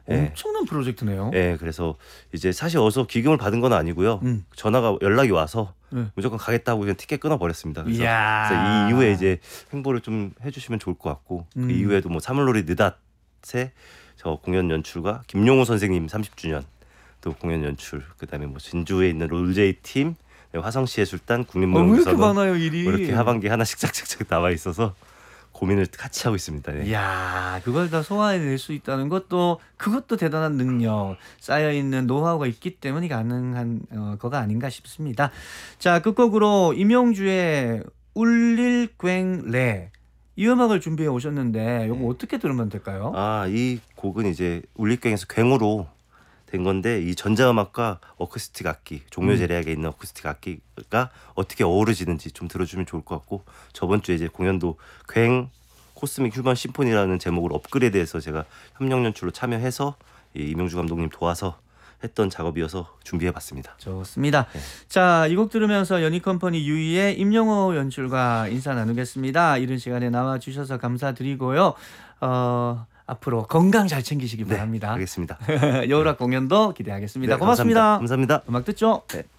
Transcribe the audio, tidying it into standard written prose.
엄청난 프로젝트네요. 예, 그래서 이제 사실 어서 기금을 받은 건 아니고요. 연락이 와서 무조건 가겠다고 그냥 티켓 끊어버렸습니다. 그래서 이 이후에 이제 행보를 좀 해주시면 좋을 것 같고 그 이후에도 뭐 사물놀이 느닷의 저 공연 연출과 김용호 선생님 30주년 또 공연 연출, 그다음에 뭐 진주에 있는 롤제이 팀, 화성시예술단, 왜 국립무용대사관 이렇게 많아요 일이? 뭐 이렇게 하반기 하나씩 착착착 나와 있어서 고민을 같이 하고 있습니다. 네. 이야, 그걸 다 소화해낼 수 있다는 것도 그것도 대단한 능력, 쌓여있는 노하우가 있기 때문에 가능한 거가 아닌가 싶습니다. 자, 끝곡으로 임영주의 울릴괭레 이 음악을 준비해 오셨는데 이거 어떻게 들으면 될까요? 이 곡은 이제 울릴괭에서 괭으로 된 건데 이 전자음악과 어쿠스틱 악기, 종묘제리학에 있는 어쿠스틱 악기가 어떻게 어우러지는지 좀 들어주면 좋을 것 같고, 저번 주에 이제 공연도 괭 코스믹 휴먼 심포니라는 제목으로 업그레이드해서 제가 협력 연출로 참여해서 이 임영주 감독님 도와서 했던 작업이어서 준비해봤습니다. 좋습니다. 자, 이 곡 들으면서 연희컴퍼니 유이의 임영호 연출가 인사 나누겠습니다. 이런 시간에 나와주셔서 감사드리고요. 앞으로 건강 잘 챙기시기 바랍니다. 알겠습니다. 여우락 공연도 기대하겠습니다. 네, 고맙습니다. 감사합니다. 음악 듣죠? 네.